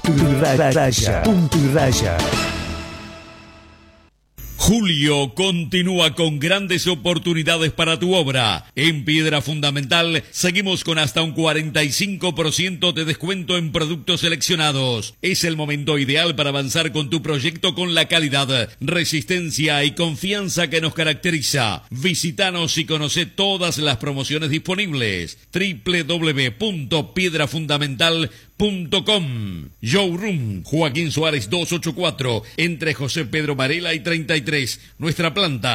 Punto y raya. Julio continúa con grandes oportunidades para tu obra. En Piedra Fundamental seguimos con hasta un 45% de descuento en productos seleccionados. Es el momento ideal para avanzar con tu proyecto con la calidad, resistencia y confianza que nos caracteriza. Visítanos y conoce todas las promociones disponibles. www.piedrafundamental.com. Showroom Joaquín Suárez 284 entre José Pedro Varela y 33. Nuestra planta